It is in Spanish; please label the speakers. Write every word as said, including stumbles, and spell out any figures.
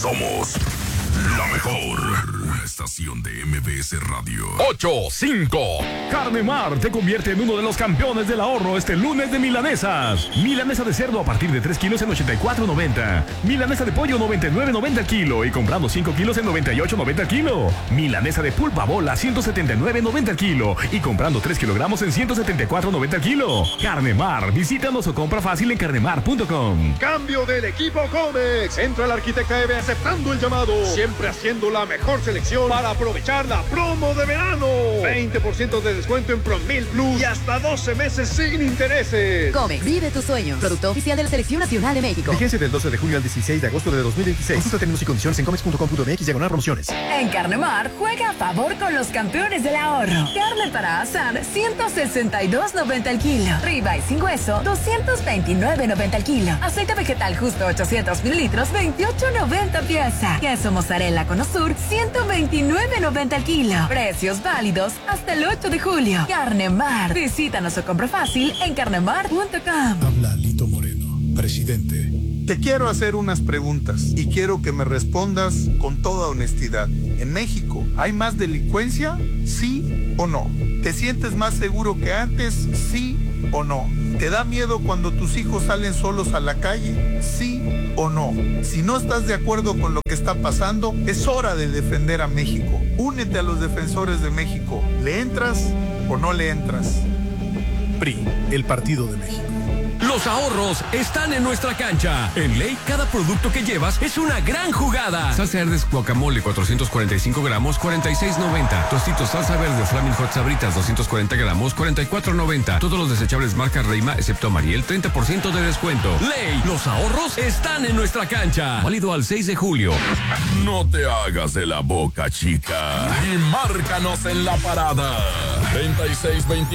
Speaker 1: Somos la mejor estación de M B S Radio.
Speaker 2: ocho cinco. Carnemar te convierte en uno de los campeones del ahorro este lunes de milanesas. Milanesa de cerdo a partir de tres kilos en ochenta y cuatro noventa. Milanesa de pollo noventa y nueve noventa el kilo y comprando cinco kilos en noventa y ocho noventa el kilo. Milanesa de pulpa bola ciento setenta y nueve noventa el kilo y comprando tres kilogramos en ciento setenta y cuatro noventa el kilo. Carnemar, visítanos o compra fácil en carnemar punto com.
Speaker 3: Cambio del equipo Comex. Entra el Arquitecta Eve aceptando el llamado. Siempre haciendo la mejor selección para aprovechar la promo de verano. veinte por ciento de descuento en Promil Plus y hasta doce meses sin intereses.
Speaker 4: Comex, vive tu sueño. Producto oficial de la Selección Nacional de México.
Speaker 5: Vigencia del doce de junio al dieciséis de agosto de dos mil veintiséis. Consulta términos y condiciones en comex punto com punto mx diagonal promociones.
Speaker 6: En Carnemar, juega a favor con los campeones del ahorro. Carne para asar, ciento sesenta y dos noventa el kilo. Ribeye sin hueso, doscientos veintinueve noventa el kilo. Aceite vegetal justo ochocientos mililitros, veintiocho noventa pieza. Queso mozzarella con Osur, ciento veintinueve noventa el kilo. Precios válidos hasta el ocho de julio. Carnemar. Visítanos o compra fácil en carnemar punto com.
Speaker 7: Habla Lito Moreno, presidente.
Speaker 8: Te quiero hacer unas preguntas y quiero que me respondas con toda honestidad. ¿En México hay más delincuencia? ¿Sí o no? ¿Te sientes más seguro que antes? ¿Sí o no? ¿Te da miedo cuando tus hijos salen solos a la calle? ¿Sí o no? Si no estás de acuerdo con lo que está pasando, es hora de defender a México. Únete a los defensores de México. ¿Le entras o no le entras?
Speaker 7: P R I, el Partido de México.
Speaker 2: Los ahorros están en nuestra cancha. En Ley, cada producto que llevas es una gran jugada. Salsa Herdes guacamole cuatrocientos cuarenta y cinco gramos, cuarenta y seis noventa. Tostitos salsa verde Flaming Hot Sabritas doscientos cuarenta gramos, cuarenta y cuatro noventa. Todos los desechables marca Reima, excepto Mariel, treinta por ciento de descuento. Ley, los ahorros están en nuestra cancha. Válido al seis de julio.
Speaker 1: No te hagas de la boca, chica. Y márcanos en la parada. treinta y seis veinte